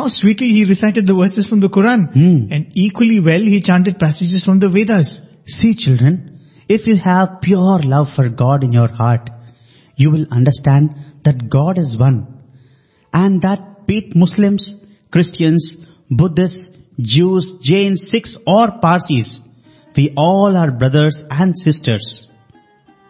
How sweetly he recited the verses from the Quran. And equally well he chanted passages from the Vedas. See children, if you have pure love for God in your heart, you will understand that God is one. And that be it Muslims, Christians, Buddhists, Jews, Jains, Sikhs or Parsis, we all are brothers and sisters.